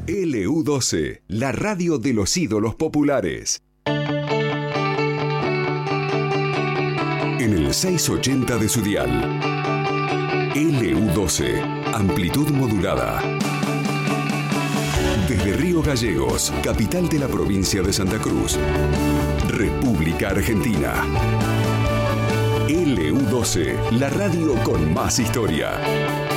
LU12, la radio de los ídolos populares. En el 680 de su dial. LU12, amplitud modulada. Desde Río Gallegos, capital de la provincia de Santa Cruz, República Argentina. LU12, la radio con más historia.